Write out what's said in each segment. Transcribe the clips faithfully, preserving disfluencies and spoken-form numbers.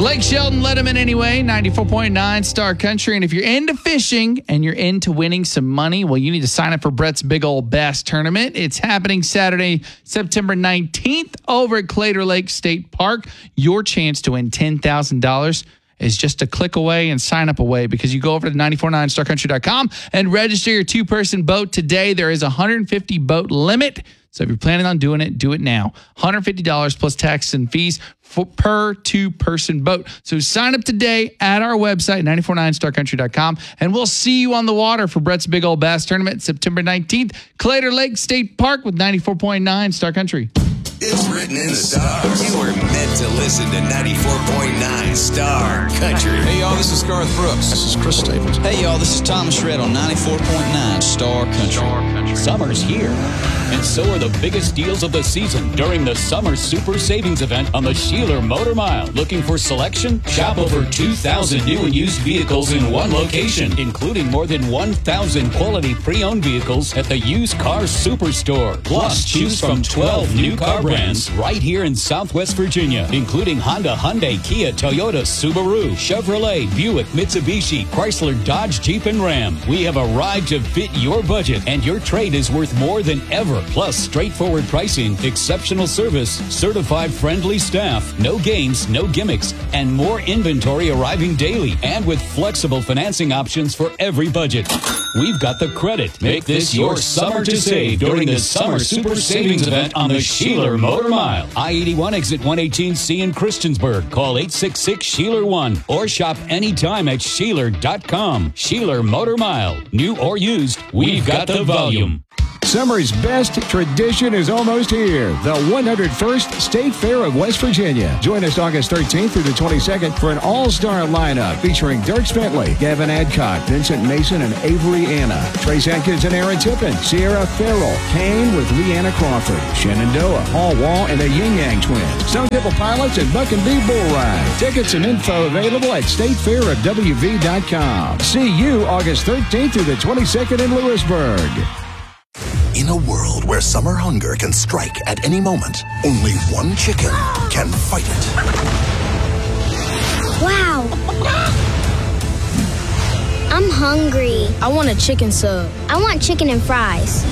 Blake Shelton let him in anyway, ninety-four point nine Star Country. And if you're into fishing and you're into winning some money, well, you need to sign up for Brett's Big Old Bass Tournament. It's happening Saturday, September nineteenth over at Claytor Lake State Park. Your chance to win ten thousand dollars is just a click away and sign up away, because you go over to nine four nine star country dot com and register your two-person boat today. There is a one hundred fifty boat limit. So if you're planning on doing it, do it now. one hundred fifty dollars plus taxes and fees for, per two-person boat. So sign up today at our website, nine four nine star country dot com, and we'll see you on the water for Brett's Big Old Bass Tournament, September nineteenth, Claytor Lake State Park with ninety-four point nine Star Country. It's written in the stars. You were meant to listen to ninety-four point nine Star Country. Hey, y'all, this is Garth Brooks. This is Chris Staples. Hey, y'all, this is Thomas Rhett on ninety-four point nine Star Country. Star Country. Summer's here, and so are the biggest deals of the season during the Summer Super Savings Event on the Sheeler Motor Mile. Looking for selection? Shop over two thousand new and used vehicles in one location, including more than one thousand quality pre-owned vehicles at the Used Car Superstore. Plus, choose from twelve new car brands right here in Southwest Virginia, including Honda, Hyundai, Kia, Toyota, Subaru, Chevrolet, Buick, Mitsubishi, Chrysler, Dodge, Jeep, and Ram. We have a ride to fit your budget, and your trade is worth more than ever. Plus, straightforward pricing, exceptional service, certified friendly staff, no games, no gimmicks, and more inventory arriving daily, and with flexible financing options for every budget. We've got the credit. Make this your summer to save during the Summer Super Savings Event on the Sheeler Motor Mile. I eighty-one exit one eighteen C in Christiansburg. Call eight six six Sheeler one or shop anytime at Sheeler dot com. Sheeler Motor Mile. New or used, we've got the volume. Summer's best tradition is almost here. The one hundred first State Fair of West Virginia. Join us August thirteenth through the twenty-second for an all-star lineup featuring Dierks Bentley, Gavin Adcock, Vincent Mason, and Avery Anna, Trace Atkins and Aaron Tippin, Sierra Farrell, Kane with Leanna Crawford, Shenandoah, Paul Wall, and the Yin Yang Twins, Stone Temple Pilots, and Buck and Bee Bull Ride. Tickets and info available at state fair of w v dot com. See you August thirteenth through the twenty-second in Lewisburg. In a world where summer hunger can strike at any moment, only one chicken can fight it. Wow. I'm hungry. I want a chicken sub. I want chicken and fries.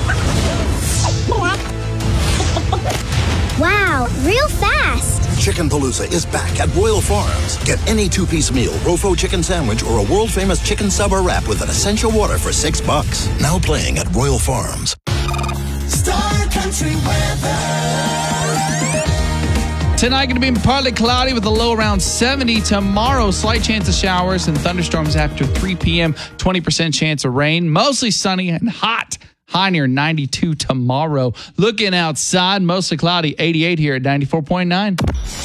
Wow, real fast. Chicken Palooza is back at Royal Farms. Get any two-piece meal, Rofo chicken sandwich, or a world-famous chicken sub or wrap with an essential water for six bucks. Now playing at Royal Farms. Star Country weather. Tonight going to be partly cloudy with a low around seventy. Tomorrow, slight chance of showers and thunderstorms after three p.m. twenty percent chance of rain. Mostly sunny and hot. High near ninety-two tomorrow. Looking outside, mostly cloudy, eighty-eight here at ninety-four point nine.